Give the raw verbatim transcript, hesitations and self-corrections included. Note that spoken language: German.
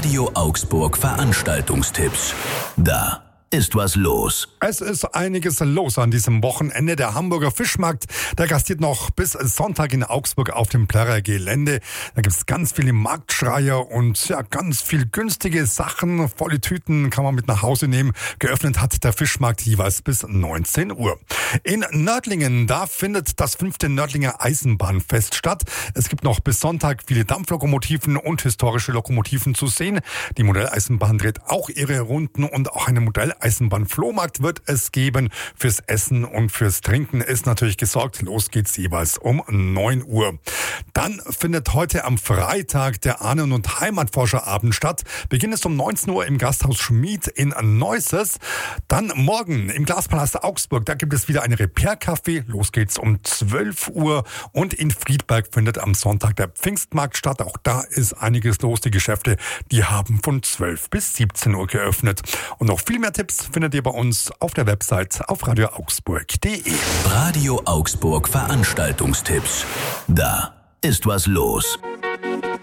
Radio Augsburg Veranstaltungstipps. Da ist was los. Es ist einiges los an diesem Wochenende. Der Hamburger Fischmarkt, der gastiert noch bis Sonntag in Augsburg auf dem Plärrer Gelände. Da gibt es ganz viele Marktschreier und ja, ganz viel günstige Sachen. Volle Tüten kann man mit nach Hause nehmen. Geöffnet hat der Fischmarkt jeweils bis neunzehn Uhr. In Nördlingen, da findet das fünfte Nördlinger Eisenbahnfest statt. Es gibt noch bis Sonntag viele Dampflokomotiven und historische Lokomotiven zu sehen. Die Modelleisenbahn dreht auch ihre Runden und auch eine Modelleisenbahn-Flohmarkt wird es geben. Fürs Essen und fürs Trinken ist natürlich gesorgt. Los geht's jeweils um neun Uhr. Dann findet heute am Freitag der Ahnen- und Heimatforscherabend statt. Beginn ist um neunzehn Uhr im Gasthaus Schmied in Neusses. Dann morgen im Glaspalast Augsburg, da gibt es wieder ein Repair-Café. Los geht's um zwölf Uhr. Und in Friedberg findet am Sonntag der Pfingstmarkt statt. Auch da ist einiges los. Die Geschäfte, die haben von zwölf bis siebzehn Uhr geöffnet. Und noch viel mehr Tipps findet ihr bei uns auf der Website auf radio augsburg punkt de. Radio Augsburg Veranstaltungstipps. Da ist was los.